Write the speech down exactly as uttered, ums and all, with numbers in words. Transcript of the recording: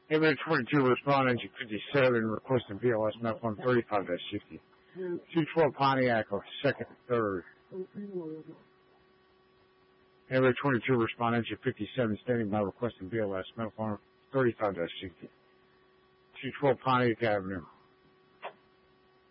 Area twenty-two, respond engine fifty-seven, requesting B L S map one thirty-five dash sixty. two twelve Pontiac, or second, third. Area twenty-two, respond engine fifty-seven, standing by, requesting B L S map one thirty-five dash sixty. two twelve Pontiac Avenue.